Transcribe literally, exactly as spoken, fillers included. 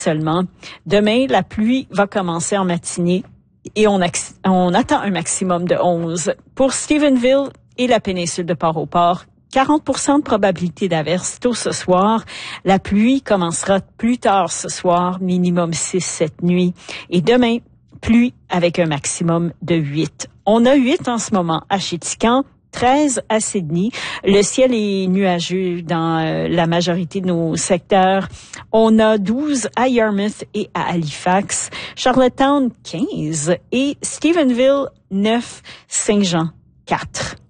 seulement. Demain, la pluie va commencer en matinée et on, ac- on attend un maximum de onze. Pour Stephenville et la péninsule de Port-au-Port, quarante pour cent de probabilité d'averse tôt ce soir. La pluie commencera plus tard ce soir, minimum six cette nuit. Et demain, pluie avec un maximum de huit. On a huit en ce moment à Chéticamp, treize à Sydney. Le ciel est nuageux dans euh, la majorité de nos secteurs. On a douze à Yarmouth et à Halifax. Charlottetown, quinze. Et Stephenville, neuf. Saint-Jean, quatre.